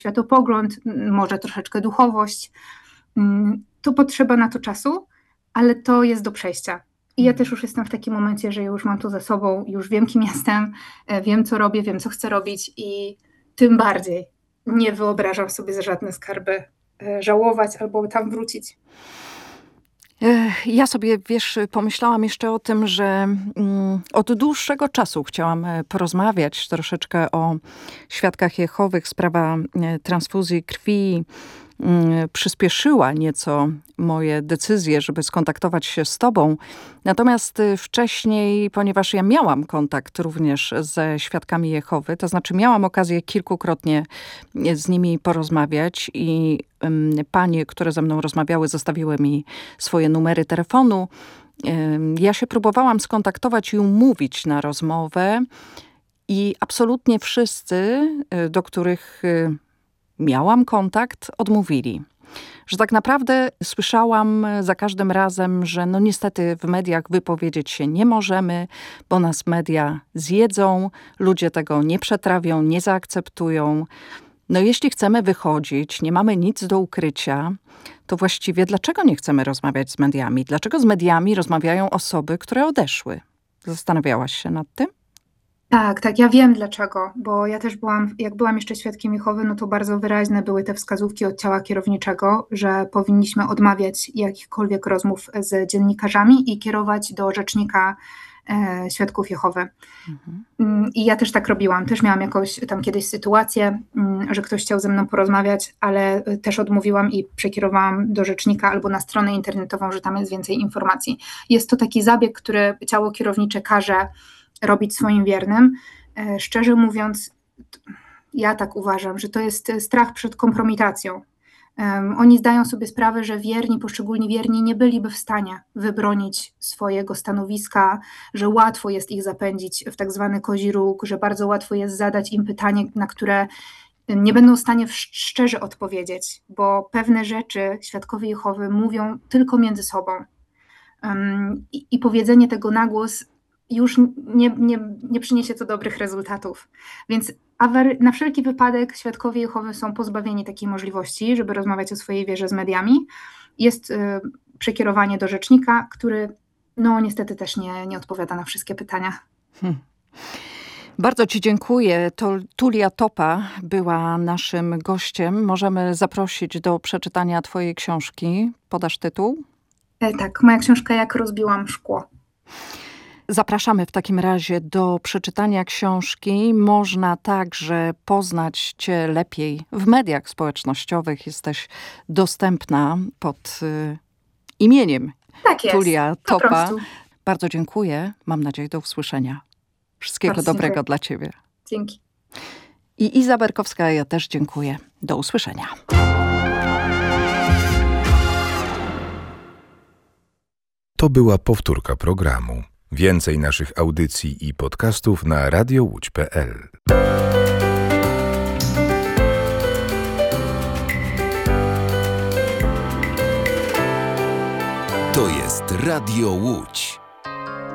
światopogląd, może troszeczkę duchowość. To potrzeba na to czasu, ale to jest do przejścia. I ja też już jestem w takim momencie, że już mam to za sobą, już wiem, kim jestem, wiem, co robię, wiem, co chcę robić i tym bardziej nie wyobrażam sobie za żadne skarby żałować albo tam wrócić. Ja sobie, pomyślałam jeszcze o tym, że od dłuższego czasu chciałam porozmawiać troszeczkę o świadkach Jehowych. Sprawa transfuzji krwi przyspieszyła nieco moje decyzje, żeby skontaktować się z tobą. Natomiast wcześniej, ponieważ ja miałam kontakt również ze świadkami Jehowy, to znaczy miałam okazję kilkukrotnie z nimi porozmawiać i panie, które ze mną rozmawiały, zostawiły mi swoje numery telefonu. Ja się próbowałam skontaktować i umówić na rozmowę i absolutnie wszyscy, do których miałam kontakt, odmówili. Że tak naprawdę słyszałam za każdym razem, że no niestety w mediach wypowiedzieć się nie możemy, bo nas media zjedzą, ludzie tego nie przetrawią, nie zaakceptują. No jeśli chcemy wychodzić, nie mamy nic do ukrycia, to właściwie dlaczego nie chcemy rozmawiać z mediami? Dlaczego z mediami rozmawiają osoby, które odeszły? Zastanawiałaś się nad tym? Tak, ja wiem dlaczego, bo ja też jak byłam jeszcze świadkiem Jehowy, no to bardzo wyraźne były te wskazówki od ciała kierowniczego, że powinniśmy odmawiać jakichkolwiek rozmów z dziennikarzami i kierować do rzecznika świadków Jehowy. I ja też tak robiłam. Też miałam jakąś tam kiedyś sytuację, że ktoś chciał ze mną porozmawiać, ale też odmówiłam i przekierowałam do rzecznika albo na stronę internetową, że tam jest więcej informacji. Jest to taki zabieg, który ciało kierownicze każe robić swoim wiernym. Szczerze mówiąc, ja tak uważam, że to jest strach przed kompromitacją. Oni zdają sobie sprawę, że poszczególni wierni nie byliby w stanie wybronić swojego stanowiska, że łatwo jest ich zapędzić w tak zwany kozi róg, że bardzo łatwo jest zadać im pytanie, na które nie będą w stanie szczerze odpowiedzieć, bo pewne rzeczy świadkowie Jehowy mówią tylko między sobą. I powiedzenie tego na głos już nie przyniesie to dobrych rezultatów. Więc na wszelki wypadek świadkowie Jehowy są pozbawieni takiej możliwości, żeby rozmawiać o swojej wierze z mediami. Jest przekierowanie do rzecznika, który niestety też nie odpowiada na wszystkie pytania. Bardzo ci dziękuję. Tulia Topa była naszym gościem. Możemy zaprosić do przeczytania twojej książki. Podasz tytuł? Tak, moja książka Jak rozbiłam szkło. Zapraszamy w takim razie do przeczytania książki. Można także poznać cię lepiej w mediach społecznościowych. Jesteś dostępna pod imieniem tak jest, Tulia Topa. Bardzo dziękuję. Mam nadzieję do usłyszenia. Wszystkiego Bardzo dobrego dziękuję. dla ciebie. Dzięki. I Iza Berkowska, ja też dziękuję. Do usłyszenia. To była powtórka programu. Więcej naszych audycji i podcastów na radiołódź.pl. To jest Radio Łódź.